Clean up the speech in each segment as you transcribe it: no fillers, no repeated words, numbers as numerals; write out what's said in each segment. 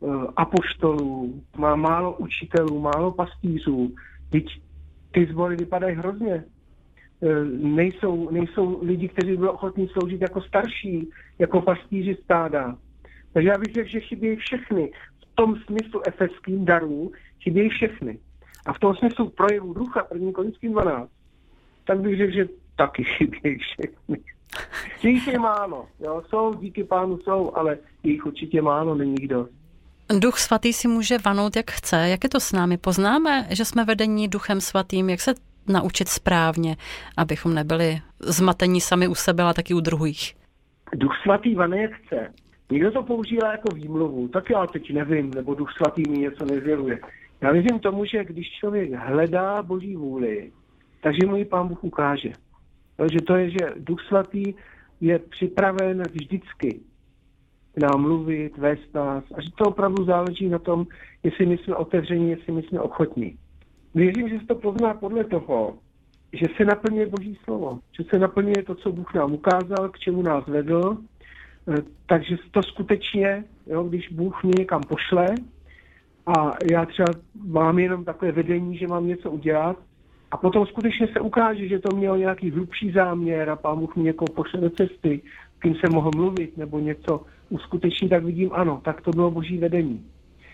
apoštolů, má málo učitelů, málo pastýřů. Teď ty sbory vypadají hrozně. Nejsou lidi, kteří byli ochotní sloužit jako starší, jako pastýři stáda. Takže já bych řekl, že chybějí všechny. V tom smyslu efeským darů chybějí všechny. A v tom smyslu projevu ducha 1. Korinským 12, tak bych řekl, že taky chybějí všechny. Jich je málo. Jo? Jsou, díky Pánu jsou, ale jich určitě málo, není nikdo. Duch svatý si může vanout, jak chce. Jak je to s námi? Poznáme, že jsme vedení Duchem svatým? Jak se naučit správně, abychom nebyli zmatení sami u sebe, ale taky u druhých? Duch svatý vane, jak chce. Někdo to používá jako výmluvu. Tak já teď nevím, nebo Duch svatý mi něco nezjevuje. Já věřím tomu, že když člověk hledá Boží vůli, takže mu ji Pán Bůh ukáže. Takže to je, že Duch svatý je připraven vždycky nám mluvit, vést nás. A že to opravdu záleží na tom, jestli my jsme otevření, jestli my jsme ochotní. Věřím, že se to pozná podle toho, že se naplňuje Boží slovo. Že se naplňuje to, co Bůh nám ukázal, k čemu nás vedl. Takže to skutečně, jo, když Bůh mě někam pošle a já třeba mám jenom takové vedení, že mám něco udělat, a potom skutečně se ukáže, že to mělo nějaký hlubší záměr a Pán Bůh mě někoho pošle do cesty, kým jsem mohl mluvit nebo něco uskutečnit, tak vidím, ano, tak to bylo Boží vedení.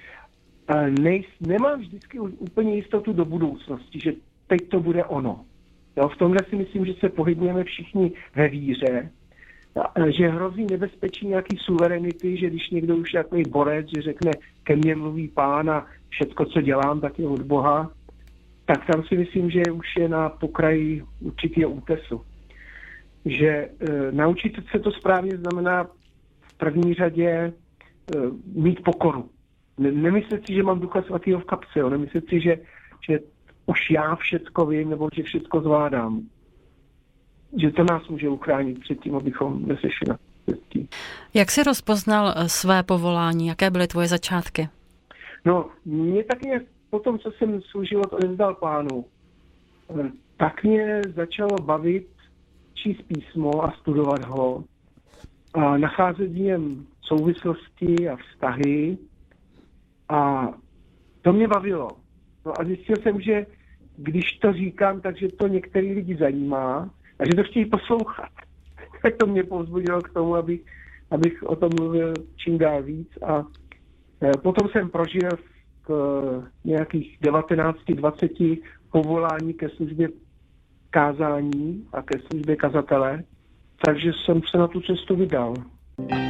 Nemám vždycky úplně jistotu do budoucnosti, že teď to bude ono. Jo, v tomhle si myslím, že se pohybujeme všichni ve víře, že hrozí nebezpečí nějaký suverenity, že když někdo už je takový borec, že řekne, ke mně mluví Pán a všecko, co dělám, tak je od Boha, tak tam si myslím, že už je na pokraji určitého útesu. Že naučit se to správně znamená v první řadě mít pokoru. Nemyslet si, že mám Ducha svatého v kapse, jo? Nemyslet si, že už já všecko vím, nebo že všecko zvládám. Že to nás může uchránit před tím, abychom nesešli na cestě. Jak jsi rozpoznal své povolání? Jaké byly tvoje začátky? No, mě tak nějak po tom, co jsem svůj život odevzdal Pánu, tak mě začalo bavit číst písmo a studovat ho a nacházet v něm souvislosti a vztahy a to mě bavilo. No a zjistil jsem, že když to říkám, takže to některý lidi zajímá a že to chtějí poslouchat. Tak to mě povzbudilo k tomu, abych o tom mluvil čím dál víc a potom jsem prožil nějakých 19-20 povolání ke službě kázání a ke službě kazatele, takže jsem se na tu cestu vydal.